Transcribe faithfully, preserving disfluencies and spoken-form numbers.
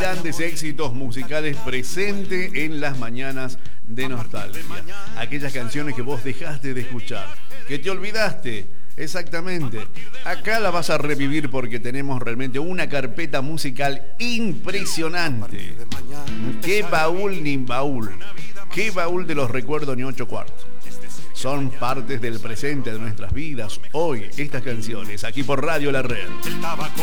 grandes éxitos musicales presentes en las mañanas de nostalgia. Aquellas canciones que vos dejaste de escuchar, que te olvidaste. Exactamente. Acá la vas a revivir porque tenemos realmente una carpeta musical impresionante. Qué baúl ni baúl. Qué baúl de los recuerdos ni ocho cuartos. Son partes del presente de nuestras vidas. Hoy, estas canciones, aquí por Radio La Red.